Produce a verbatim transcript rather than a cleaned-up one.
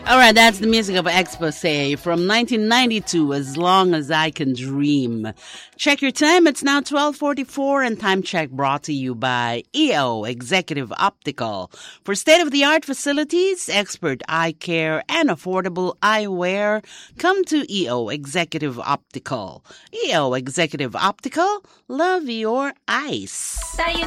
All right, that's the music of Exposé from nineteen ninety-two, As Long As I Can Dream. Check your time. It's now twelve forty-four, and Time Check brought to you by E O Executive Optical. For state-of-the-art facilities, expert eye care, and affordable eyewear, come to E O Executive Optical. E O Executive Optical, love your eyes. Tayo